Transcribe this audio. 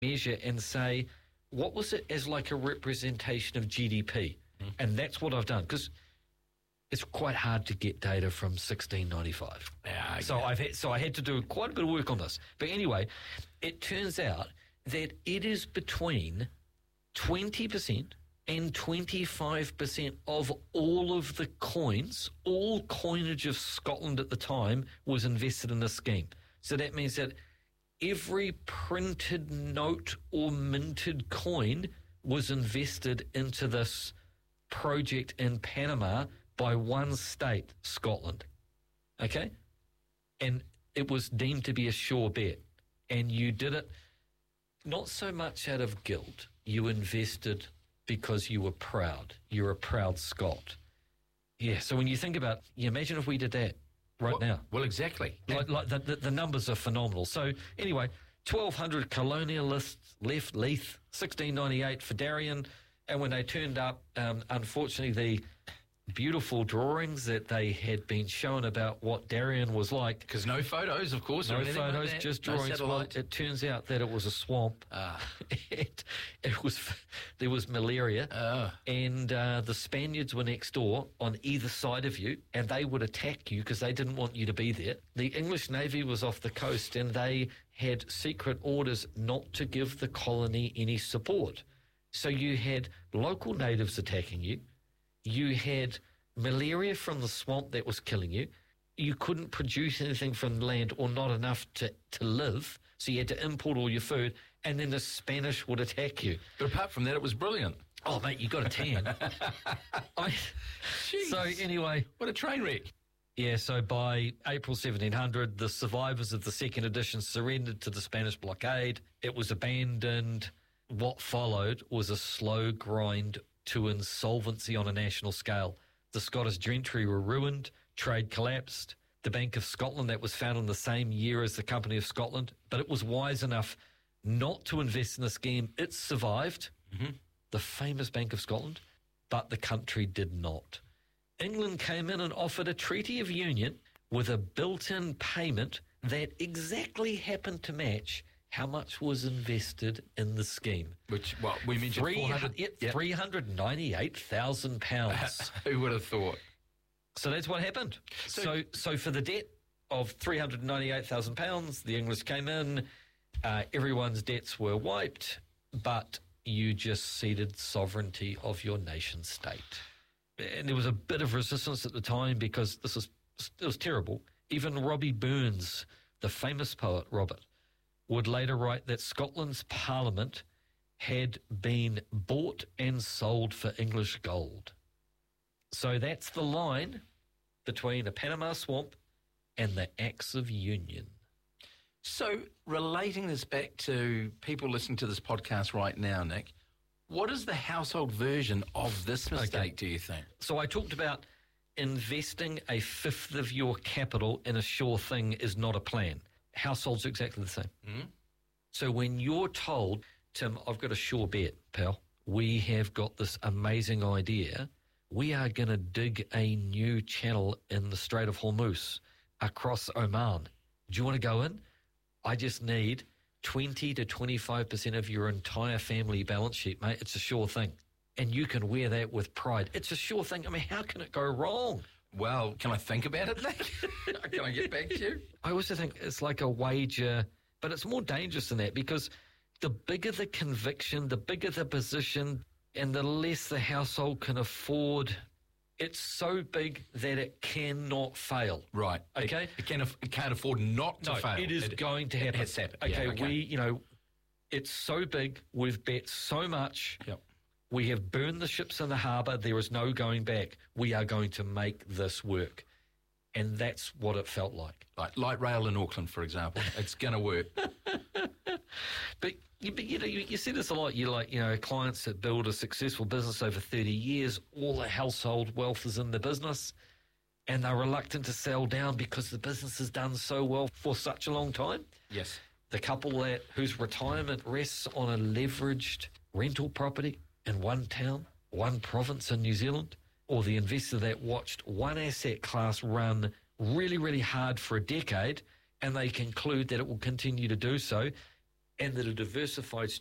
measure and say, what was it as like a representation of GDP? And that's what I've done, because it's quite hard to get data from 1695. So I had to do quite a bit of work on this. But anyway, it turns out that it is between 20% and 25% of all of the coins, all coinage of Scotland at the time was invested in this scheme. So that means that every printed note or minted coin was invested into this project in Panama by one state, Scotland. Okay? And it was deemed to be a sure bet. And you did it not so much out of guilt. You invested because you were proud. You're a proud Scot. Yeah, so when you think about, imagine if we did that now. Well, exactly. Like the numbers are phenomenal. So anyway, 1,200 colonialists left Leith, 1698 for Darien, and when they turned up, unfortunately, the beautiful drawings that they had been shown about what Darien was like. Because no photos, of course. No photos, just drawings. Well, it turns out that it was a swamp. There was malaria, and the Spaniards were next door on either side of you, and they would attack you because they didn't want you to be there. The English Navy was off the coast, and they had secret orders not to give the colony any support. So you had local natives attacking you. You had malaria from the swamp that was killing you. You couldn't produce anything from the land, or not enough to live, so you had to import all your food, and then the Spanish would attack you. But apart from that, it was brilliant. Oh, mate, you got a tan. So anyway. What a train wreck. Yeah, so by April 1700, the survivors of the second edition surrendered to the Spanish blockade. It was abandoned. What followed was a slow grind to insolvency on a national scale. The Scottish gentry were ruined, trade collapsed. The Bank of Scotland, that was founded in the same year as the Company of Scotland, but it was wise enough not to invest in the scheme. It survived, the famous Bank of Scotland, but the country did not. England came in and offered a treaty of union with a built-in payment that exactly happened to match how much was invested in the scheme. Which, we mentioned £398,000. Who would have thought? So that's what happened. So for the debt of £398,000, the English came in, everyone's debts were wiped, but you just ceded sovereignty of your nation state. And there was a bit of resistance at the time because it was terrible. Even Robbie Burns, the famous poet Robert, would later write that Scotland's Parliament had been bought and sold for English gold. So that's the line between the Panama Swamp and the Acts of Union. So relating this back to people listening to this podcast right now, Nick, what is the household version of this mistake, do you think? So I talked about investing a fifth of your capital in a sure thing is not a plan. Households are exactly the same. So when you're told, Tim, I've got a sure bet, pal, we have got this amazing idea, we are going to dig a new channel in the Strait of Hormuz across Oman. Do you want to go in? I just need 20 to 25% of your entire family balance sheet, mate. It's a sure thing. And you can wear that with pride. It's a sure thing. I mean, how can it go wrong? Well, can I think about it, Nick? Can I get back to you? I also think it's like a wager, but it's more dangerous than that because the bigger the conviction, the bigger the position, and the less the household can afford, it's so big that it cannot fail. Right. Okay? It can't afford not to fail. It is going to happen. It has happened. Okay, it's so big, we've bet so much. Yep. We have burned the ships in the harbour. There is no going back. We are going to make this work. And that's what it felt like. Like light rail in Auckland, for example. It's going to work. But you see this a lot. Clients that build a successful business over 30 years, all the household wealth is in the business, and they're reluctant to sell down because the business has done so well for such a long time. Yes. The couple whose retirement rests on a leveraged rental property in one town, one province in New Zealand, or the investor that watched one asset class run really, really hard for a decade, and they conclude that it will continue to do so, and that a diversified